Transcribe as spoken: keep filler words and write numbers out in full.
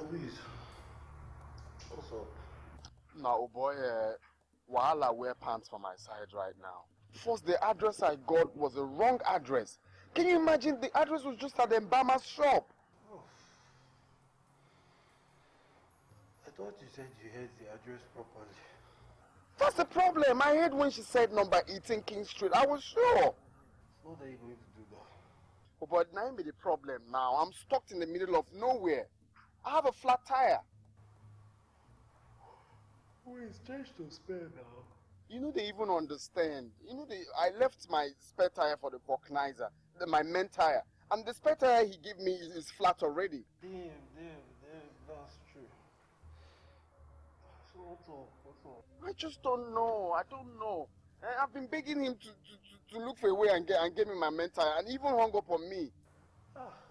Please. What's up? Now, oh boy, uh, Wahala wear pants for my side right now. First, the address I got was a wrong address. Can you imagine? The address was just at the Mbama's shop. Oh. I thought you said you had the address properly. That's the problem. I heard when she said number eighteen King Street. I was sure. So what are you going to do now? Oh, but now be the problem now. I'm stuck in the middle of nowhere. I have a flat tire. Wait, change to spare now. You know they even understand. You know they. I left my spare tire for the vulcanizer, the, my main tire, and the spare tire he gave me is, is flat already. Damn, damn, damn, that's true. So what's up? What's up? I just don't know. I don't know. I've been begging him to, to, to, to look for a way and get and get me my main tire, and he even hung up on me. Ah.